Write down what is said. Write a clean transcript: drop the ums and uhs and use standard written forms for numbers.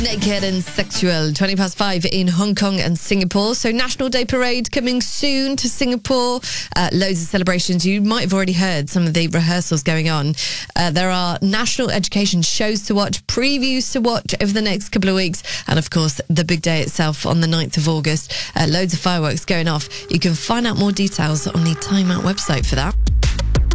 Naked and Sexual, 5:20 in Hong Kong and Singapore. So National Day Parade coming soon to Singapore. Loads of celebrations. You might have already heard some of the rehearsals going on. There are national education shows to watch, previews to watch over the next couple of weeks. And of course, the big day itself on the 9th of August. Loads of fireworks going off. You can find out more details on the Time Out website for that.